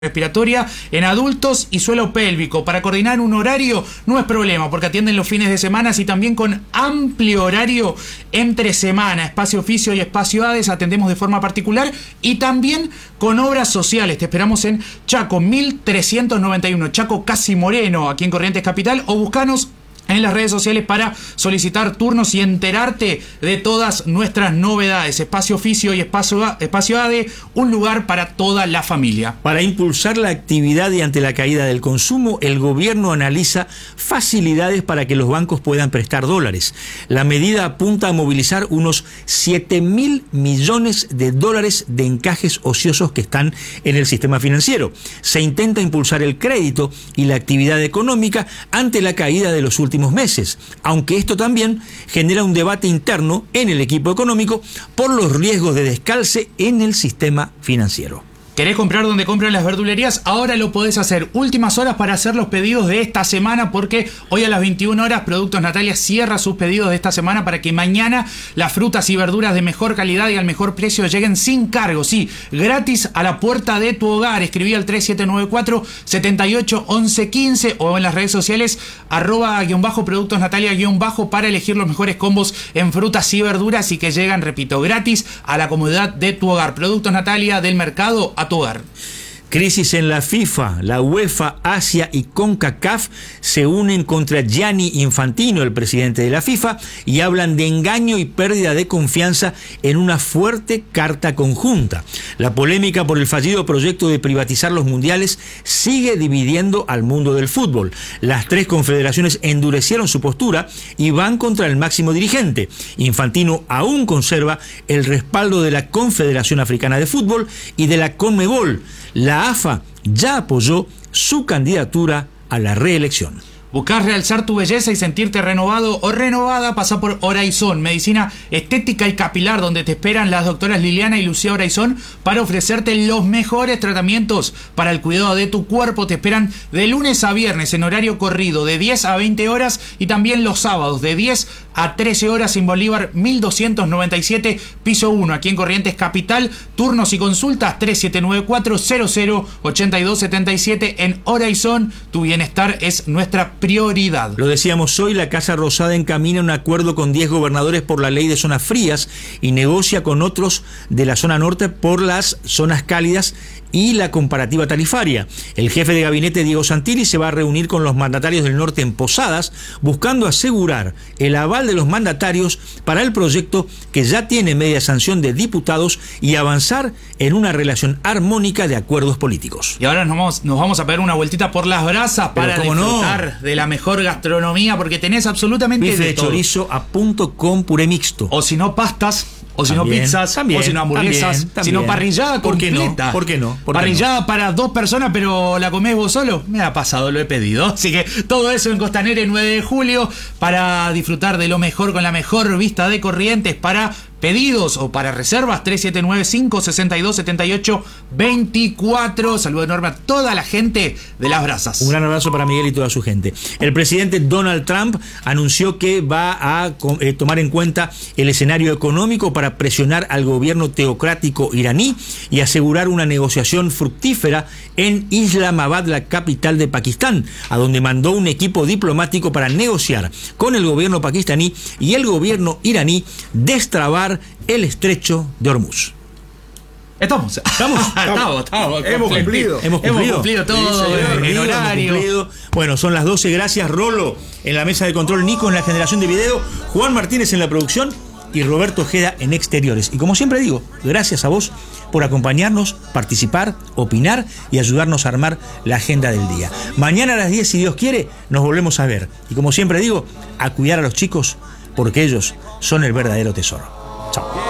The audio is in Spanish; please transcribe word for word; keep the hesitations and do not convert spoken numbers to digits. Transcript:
respiratoria en adultos y suelo pélvico. Para coordinar un horario no es problema porque atienden los fines de semana y también con amplio horario entre semana. Espacio Oficio y Espacio Hades atendemos de forma particular y también con obras sociales. Te esperamos en Chaco mil trescientos noventa y uno, Chaco Casi Moreno, aquí en Corrientes Capital, o buscanos en las redes sociales para solicitar turnos y enterarte de todas nuestras novedades. Espacio Oficio y Espacio, Espacio A D E, un lugar para toda la familia. Para impulsar la actividad y ante la caída del consumo, el gobierno analiza facilidades para que los bancos puedan prestar dólares. La medida apunta a movilizar unos siete mil millones de dólares de encajes ociosos que están en el sistema financiero. Se intenta impulsar el crédito y la actividad económica ante la caída de los últimos meses, aunque esto también genera un debate interno en el equipo económico por los riesgos de descalce en el sistema financiero. ¿Querés comprar donde compran las verdulerías? Ahora lo podés hacer. Últimas horas para hacer los pedidos de esta semana, porque hoy a las veintiuna horas Productos Natalia cierra sus pedidos de esta semana para que mañana las frutas y verduras de mejor calidad y al mejor precio lleguen sin cargo, sí, gratis a la puerta de tu hogar. Escribí al tres siete nueve cuatro, siete ocho, once, quince o en las redes sociales arroba guión bajo Productos Natalia guión bajo para elegir los mejores combos en frutas y verduras y que llegan, repito, gratis a la comodidad de tu hogar. Productos Natalia, del mercado a tu hogar. Crisis en la FIFA, la UEFA, Asia y CONCACAF se unen contra Gianni Infantino, el presidente de la FIFA, y hablan de engaño y pérdida de confianza en una fuerte carta conjunta. La polémica por el fallido proyecto de privatizar los mundiales sigue dividiendo al mundo del fútbol. Las tres confederaciones endurecieron su postura y van contra el máximo dirigente. Infantino aún conserva el respaldo de la Confederación Africana de Fútbol y de la CONMEBOL. La A F A ya apoyó su candidatura a la reelección. ¿Buscás realzar tu belleza y sentirte renovado o renovada? Pasa por Horizon, medicina estética y capilar, donde te esperan las doctoras Liliana y Lucía Horizon para ofrecerte los mejores tratamientos para el cuidado de tu cuerpo. Te esperan de lunes a viernes en horario corrido de diez a veinte horas y también los sábados de diez a trece horas en Bolívar mil doscientos noventa y siete, piso uno, aquí en Corrientes Capital. Turnos y consultas tres siete nueve cuatro, cero cero, ocho dos siete siete. En Horizon, tu bienestar es nuestra prioridad. Lo decíamos hoy, la Casa Rosada encamina un acuerdo con diez gobernadores por la ley de zonas frías y negocia con otros de la zona norte por las zonas cálidas y la comparativa tarifaria. El jefe de gabinete, Diego Santilli, se va a reunir con los mandatarios del norte en Posadas, buscando asegurar el aval de los mandatarios para el proyecto que ya tiene media sanción de diputados y avanzar en una relación armónica de acuerdos políticos. Y ahora nos vamos, nos vamos a pegar una vueltita por las brasas para disfrutar no. de la mejor gastronomía, porque tenés absolutamente bife de, de todo. chorizo a punto con puré mixto. O si no, pastas. O si también, no pizzas, también, o si no hamburguesas, también, también. si no parrillada ¿Por qué completa. no? ¿Por qué no? ¿Por qué parrillada no? para dos personas, pero la comés vos solo. Me ha pasado, lo he pedido. Así que todo eso en Costanera el nueve de julio para disfrutar de lo mejor con la mejor vista de Corrientes. Para pedidos o para reservas tres siete nueve cinco, seis dos siete ocho, veinticuatro. Saludo enorme a toda la gente de Las Brasas. Un gran abrazo para Miguel y toda su gente. El presidente Donald Trump anunció que va a eh, tomar en cuenta el escenario económico para presionar al gobierno teocrático iraní y asegurar una negociación fructífera en Islamabad, la capital de Pakistán, a donde mandó un equipo diplomático para negociar con el gobierno pakistaní y el gobierno iraní destrabar el estrecho de Hormuz. Estamos, estamos, estamos, estamos. Hemos cumplido. Hemos cumplido, Hemos cumplido todo sí, en, en horario. Cumplido. Bueno, son las doce. Gracias, Rolo, en la mesa de control, Nico en la generación de video, Juan Martínez en la producción y Roberto Ojeda en exteriores. Y como siempre digo, gracias a vos por acompañarnos, participar, opinar y ayudarnos a armar la agenda del día. Mañana a las diez, si Dios quiere, nos volvemos a ver. Y como siempre digo, a cuidar a los chicos, porque ellos son el verdadero tesoro. Chao.